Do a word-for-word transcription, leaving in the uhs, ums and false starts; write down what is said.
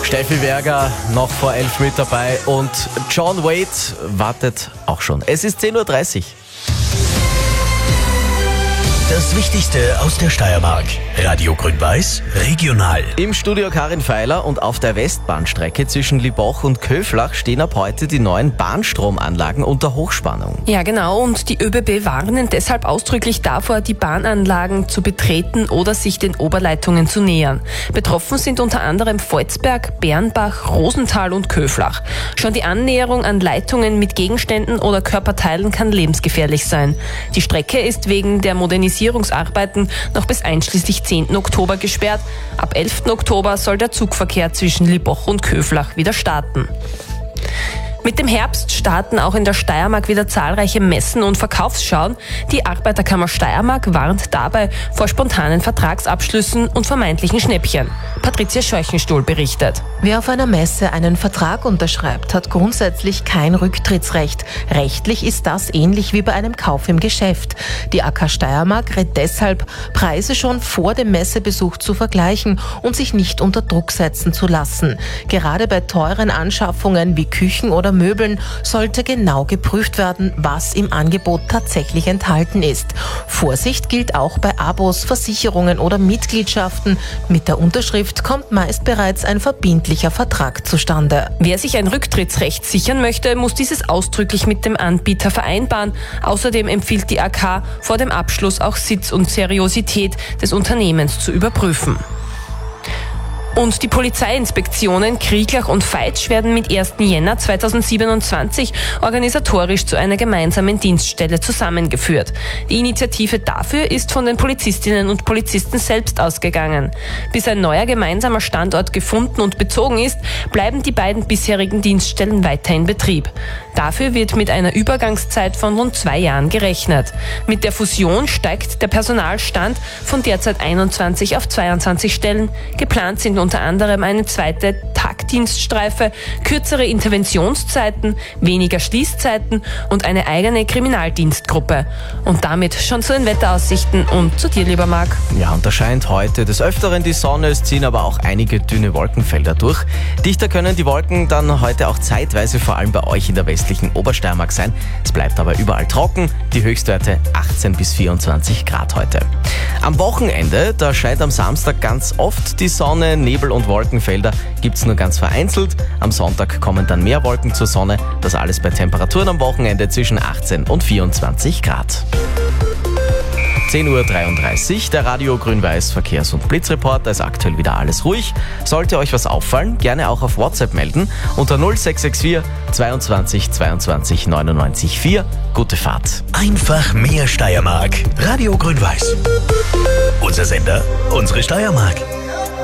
Steffi Berger noch vor elf mit dabei und John Wade wartet auch schon. Es ist zehn Uhr dreißig. Das Wichtigste aus der Steiermark. Radio Grün-Weiß, regional. Im Studio Karin Feiler und auf der Westbahnstrecke zwischen Liboch und Köflach stehen ab heute die neuen Bahnstromanlagen unter Hochspannung. Ja, genau. Und die ÖBB warnen deshalb ausdrücklich davor, die Bahnanlagen zu betreten oder sich den Oberleitungen zu nähern. Betroffen sind unter anderem Volzberg, Bernbach, Rosenthal und Köflach. Schon die Annäherung an Leitungen mit Gegenständen oder Körperteilen kann lebensgefährlich sein. Die Strecke ist wegen der Modernisierung Modernisierungsarbeiten noch bis einschließlich zehnten Oktober gesperrt. Ab elften Oktober soll der Zugverkehr zwischen Liboch und Köflach wieder starten. Mit dem Herbst starten auch in der Steiermark wieder zahlreiche Messen und Verkaufsschauen. Die Arbeiterkammer Steiermark warnt dabei vor spontanen Vertragsabschlüssen und vermeintlichen Schnäppchen. Patricia Scheuchenstuhl berichtet. Wer auf einer Messe einen Vertrag unterschreibt, hat grundsätzlich kein Rücktrittsrecht. Rechtlich ist das ähnlich wie bei einem Kauf im Geschäft. Die A K Steiermark rät deshalb, Preise schon vor dem Messebesuch zu vergleichen und sich nicht unter Druck setzen zu lassen. Gerade bei teuren Anschaffungen wie Küchen oder Möbeln sollte genau geprüft werden, was im Angebot tatsächlich enthalten ist. Vorsicht gilt auch bei Abos, Versicherungen oder Mitgliedschaften. Mit der Unterschrift kommt meist bereits ein verbindlicher Vertrag zustande. Wer sich ein Rücktrittsrecht sichern möchte, muss dieses ausdrücklich mit dem Anbieter vereinbaren. Außerdem empfiehlt die A K vor dem Abschluss auch Sitz und Seriosität des Unternehmens zu überprüfen. Und die Polizeiinspektionen Krieglach und Veitsch werden mit ersten Jänner zweitausendsiebenundzwanzig organisatorisch zu einer gemeinsamen Dienststelle zusammengeführt. Die Initiative dafür ist von den Polizistinnen und Polizisten selbst ausgegangen. Bis ein neuer gemeinsamer Standort gefunden und bezogen ist, bleiben die beiden bisherigen Dienststellen weiter in Betrieb. Dafür wird mit einer Übergangszeit von rund zwei Jahren gerechnet. Mit der Fusion steigt der Personalstand von derzeit einundzwanzig auf zweiundzwanzig Stellen. Geplant sind unter anderem eine zweite Tagdienststreife, kürzere Interventionszeiten, weniger Schließzeiten und eine eigene Kriminaldienstgruppe. Und damit schon zu den Wetteraussichten und zu dir, lieber Marc. Ja, und da scheint heute des Öfteren die Sonne, es ziehen aber auch einige dünne Wolkenfelder durch. Dichter können die Wolken dann heute auch zeitweise vor allem bei euch in der westlichen Obersteiermark sein. Es bleibt aber überall trocken, die Höchstwerte achtzehn bis vierundzwanzig Grad heute. Am Wochenende, da scheint am Samstag ganz oft die Sonne, Nebel und Wolkenfelder gibt es nur ganz vereinzelt. Am Sonntag kommen dann mehr Wolken zur Sonne. Das alles bei Temperaturen am Wochenende zwischen achtzehn und vierundzwanzig Grad. zehn Uhr dreiunddreißig, der Radio Grün-Weiß Verkehrs- und Blitzreport. Da ist aktuell wieder alles ruhig. Sollte euch was auffallen, gerne auch auf WhatsApp melden unter null sechs sechs vier zweiundzwanzig zweiundzwanzig neunundneunzig vier. Gute Fahrt. Einfach mehr Steiermark. Radio Grün-Weiß. Unser Sender, unsere Steiermark.